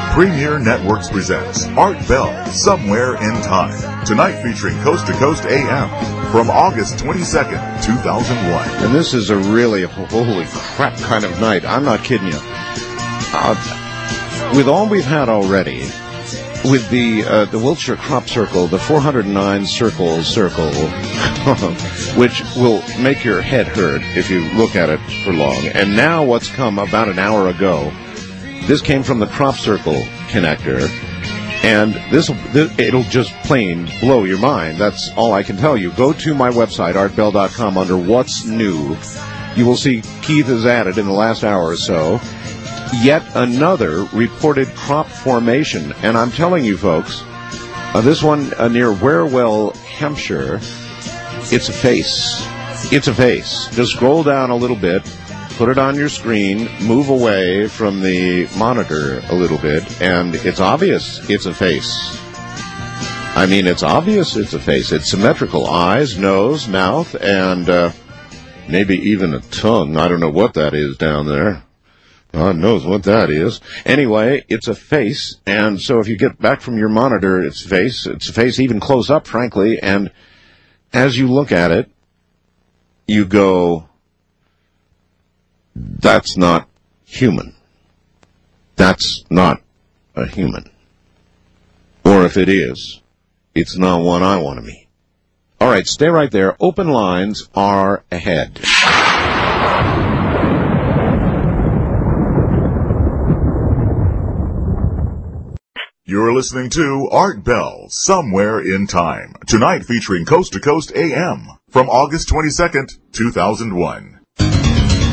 Premier Networks presents Art Bell, Somewhere in Time. Tonight featuring Coast to Coast AM from August 22nd, 2001. And this is a really holy crap kind of night. I'm not kidding you. With all we've had already, with the Wiltshire Crop Circle, the 409 circle, which will make your head hurt if you look at it for long. And now what's come about an hour ago, this came from the Crop Circle connector, and it'll just plain blow your mind. That's all I can tell you. Go to my website, artbell.com, under What's New. You will see Keith has added in the last hour or so yet another reported crop formation. And I'm telling you, folks, this one near Warewell, Hampshire, it's a face. It's a face. Just scroll down a little bit, put it on your screen, move away from the monitor a little bit, and it's obvious it's a face. I mean, it's obvious it's a face. It's symmetrical. Eyes, nose, mouth, and maybe even a tongue. I don't know what that is down there. God knows what that is. Anyway, it's a face, and so if you get back from your monitor, it's a face. It's a face even close up, frankly, and as you look at it, you go, that's not human. That's not a human. Or if it is, it's not one I want to meet. All right, stay right there. Open lines are ahead. You're listening to Art Bell, Somewhere in Time. Tonight featuring Coast to Coast AM from August 22nd, 2001.